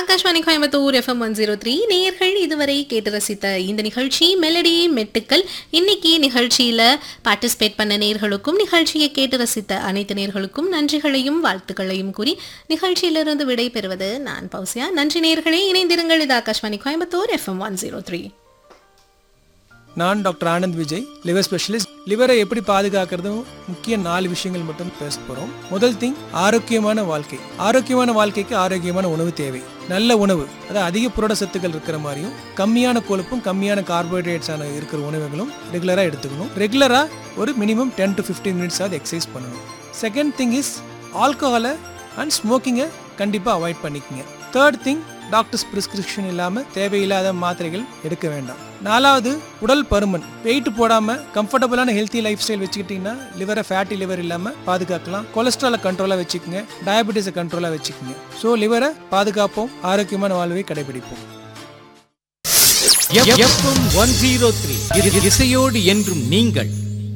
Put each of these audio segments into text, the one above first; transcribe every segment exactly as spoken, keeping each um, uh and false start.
Akashvani Coimbatore FM one zero three நேயர்கள் இதுவரை கேட்டு ரசித்த இந்த நிகழ்ச்சி மெலடி மெட்டுக்கள். இன்னைக்கு நிகழ்ச்சியில பார்ட்டிசிபேட் பண்ண நேயர்களுக்கும் நிகழ்ச்சியை கேட்டு ரசித்த அனைத்து நேயர்களுக்கும் நன்றிகளையும் வாழ்த்துக்களையும் கூறி நிகழ்ச்சியிலிருந்து விடை பெறுவது நான் பௌசியா. நன்றி நேயர்களே, இணைந்திருங்கள். இது Akashvani Coimbatore FM one zero three. நான் doctor Anand Vijay, liver specialist. லிவரை எப்படி பாதுகாக்கிறதும் முக்கிய நாலு விஷயங்கள் மட்டும் பேச போகிறோம். முதல் திங், ஆரோக்கியமான வாழ்க்கை. ஆரோக்கியமான வாழ்க்கைக்கு ஆரோக்கியமான உணவு தேவை. நல்ல உணவு, அதாவது அதிக புரத சத்துக்கள் இருக்கிற மாதிரியும் கம்மியான கொழுப்பும் கம்மியான கார்போஹைட்ரேட்ஸான இருக்கிற உணவுகளும் ரெகுலராக எடுத்துக்கணும். ரெகுலராக ஒரு minimum ten to fifteen minutes ஆகுது எக்ஸசைஸ் பண்ணணும். செகண்ட் திங் இஸ் ஆல்கஹாலை அண்ட் ஸ்மோக்கிங்கை கண்டிப்பாக அவாய்ட் பண்ணிக்கோங்க. தேர்ட் திங், டாக்டர்ஸ் பிரிஸ்கிரிப்ஷன் இல்லாமல் தேவையில்லாத மாத்திரைகள் எடுக்க வேண்டாம். நாலாவது, உடல் பருமன். வெயிட் போடாமல் கம்ஃபர்டபுளான ஹெல்த்தி லைஃப் ஸ்டைல் வச்சுக்கிட்டிங்கன்னா லிவரை ஃபேட்டி லிவர் இல்லாமல் பாதுகாக்கலாம். கொலஸ்ட்ராலை கண்ட்ரோலாக வச்சுக்கோங்க, டயபெட்டிஸை கண்ட்ரோலாக வச்சுக்கோங்க. ஸோ லிவரை பாதுகாப்போம், ஆரோக்கியமான வாழ்வை கடைபிடிப்போம். ஒன் ஜீரோ த்ரீ இசையோடு என்றும் நீங்கள்.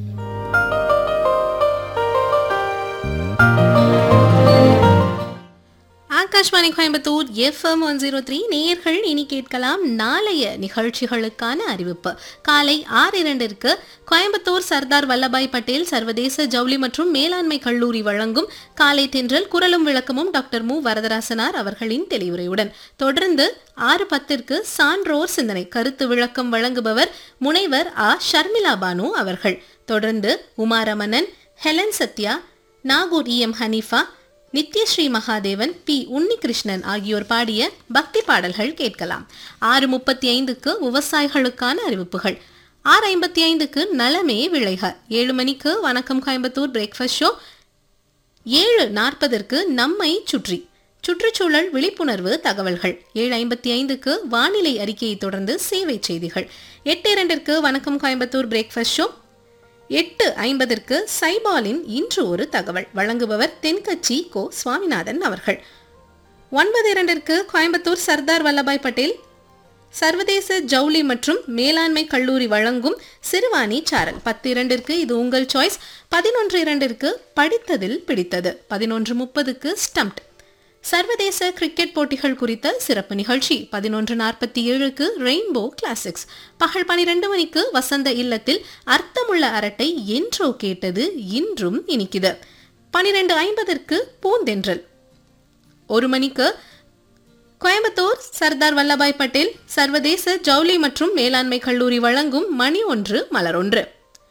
Akashvani Coimbatore FM one zero three நேயர்கள் இனி கேட்கலாம் நாளைய நிகழ்ச்சிகளுக்கான அறிவிப்பு. காலை ஆறு இரண்டிற்கு கோயம்புத்தூர் சர்தார் வல்லபாய் பட்டேல் சர்வதேச ஜவுளி மற்றும் மேலாண்மை கல்லூரி வழங்கும் காலை தென்றல் குரலும் விளக்கமும் டாக்டர் மு வரதராசனார் அவர்களின் தெளிவுரையுடன். தொடர்ந்து ஆறு பத்திற்கு சான்றோர் சிந்தனை கருத்து விளக்கம் வழங்குபவர் முனைவர் ஆ ஷர்மிளா பானு அவர்கள். தொடர்ந்து Uma Ramanan, Helen Sathya, Nagore E M Hanifa, Nithyasri Mahadevan, B Unnikrishnan ஆகியோர் பாடிய பக்தி பாடல்கள் கேட்கலாம். ஆறு முப்பத்தி ஐந்துக்கு விவசாயிகளுக்கான அறிவிப்புகள். ஆறு ஐம்பத்தி ஐந்துக்கு நலமே விளைக. ஏழு மணிக்கு வணக்கம் கோயம்புத்தூர் பிரேக்ஃபாஸ்ட் ஷோ. ஏழு நாற்பதற்கு நம்மை சுற்றி சுற்றுச்சூழல் விழிப்புணர்வு தகவல்கள். ஏழு ஐம்பத்தி ஐந்துக்கு வானிலை அறிக்கையை தொடர்ந்து சேவை செய்திகள். எட்டு இரண்டிற்கு வணக்கம் கோயம்புத்தூர் பிரேக்ஃபாஸ்ட் ஷோ. எட்டு ஐம்பதற்கு சைபாலின் இன்று ஒரு தகவல் வழங்குபவர் தென்கட்சி கோ சுவாமிநாதன் அவர்கள். ஒன்பது இரண்டிற்கு கோயம்புத்தூர் சர்தார் வல்லபாய் பட்டேல் சர்வதேச ஜவுளி மற்றும் மேலாண்மை கல்லூரி வழங்கும் சிறுவாணி சாரல். பத்து இரண்டிற்கு இது உங்கள் சாய்ஸ். பதினொன்று இரண்டிற்கு படித்ததில் பிடித்தது. பதினொன்று முப்பதுக்கு ஸ்டம்ப்ட் சர்வதேச கிரிக்கெட் போட்டிகள் குறித்த சிறப்பு நிகழ்ச்சி. பதினொன்று நாற்பத்தி ஏழுக்கு ரெயின்போ கிளாசிக்ஸ். பகல் பனிரெண்டு மணிக்கு வசந்த இல்லத்தில் அர்த்தமுள்ள அரட்டை என்றோ கேட்டது இன்றும் இனிக்குது. பனிரெண்டு ஐம்பதற்கு பூந்தென்றல். ஒரு மணிக்கு கோயம்புத்தூர் சர்தார் வல்லபாய் பட்டேல் சர்வதேச ஜவுளி மற்றும் மேலாண்மை கல்லூரி வழங்கும் மணி ஒன்று மலர் ஒன்று.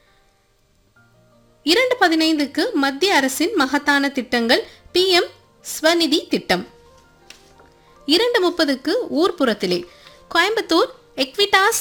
இரண்டு பதினைந்துக்கு மத்திய அரசின் மகத்தான திட்டங்கள் பி எம் ஸ்வநிதி திட்டம். இரண்டு முப்பதுக்கு ஊர்ப்புறத்திலே கோயம்புத்தூர் எக்விடாஸ்